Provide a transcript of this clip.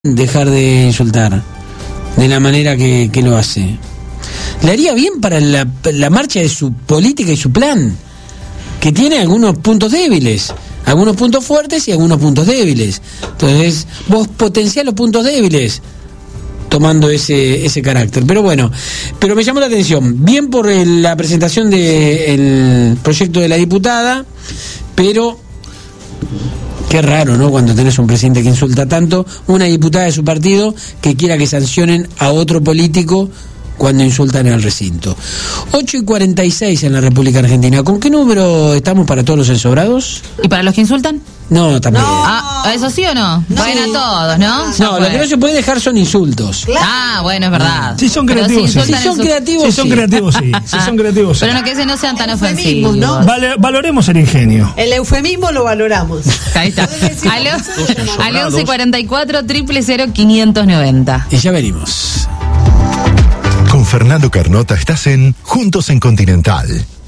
dejar de insultar de la manera que lo hace. Le haría bien para la marcha de su política y su plan, que tiene algunos puntos débiles, algunos puntos fuertes y algunos puntos débiles. Entonces vos potenciás los puntos débiles tomando ese carácter. Pero bueno, pero me llamó la atención, bien por la presentación del proyecto de la diputada, pero qué raro, ¿no? Cuando tenés un presidente que insulta tanto, una diputada de su partido que quiera que sancionen a otro político cuando insultan en el recinto. 8:46 en la República Argentina. ¿Con qué número estamos para todos los ensobrados? ¿Y para los que insultan? No, también. ¿Eso sí o no? Bueno, sí. Todos, ¿no? No, lo que no se puede dejar son insultos. Claro. Bueno, es verdad. Si son creativos, sí. Si son creativos, Si son creativos, sí. Si son creativos, sí. Pero no, que no sean tan Eufemismo, ofensivos, ¿no? Valoremos el ingenio. El eufemismo lo valoramos. Ahí está. Al 1144 000 590. Y ya venimos. Con Fernando Carnota estás en Juntos en Continental.